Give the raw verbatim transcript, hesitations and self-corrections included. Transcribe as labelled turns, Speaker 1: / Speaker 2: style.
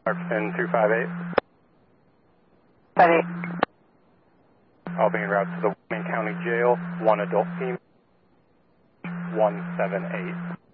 Speaker 1: Clarkson two five eight.
Speaker 2: five eight.
Speaker 1: I'll be en route to the Wayne County Jail, one adult female, one seven eight.